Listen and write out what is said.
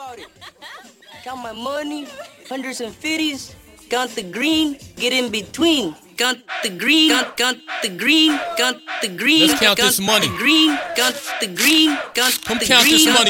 about it. Count my money, hundreds and fifties. Count the green, get in between. Count the green, count the green, count the green. Let's count this money. Green, count the green, count Come the count green. this money